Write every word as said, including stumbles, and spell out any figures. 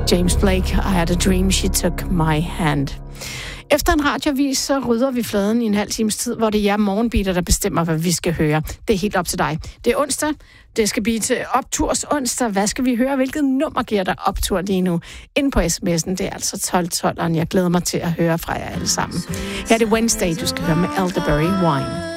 James Blake, I had a dream, she took my hand. Efter en radioavis, så rydder vi fladen i en halv times tid, hvor det er jer morgenbeater, der bestemmer, hvad vi skal høre. Det er helt op til dig. Det er onsdag. Det skal blive til opturs onsdag. Hvad skal vi høre? Hvilket nummer giver der optur lige nu? Ind på sms'en, det er altså tolv tolv, og jeg glæder mig til at høre fra jer alle sammen. Her er det Wednesday, du skal høre med Elderberry Wine.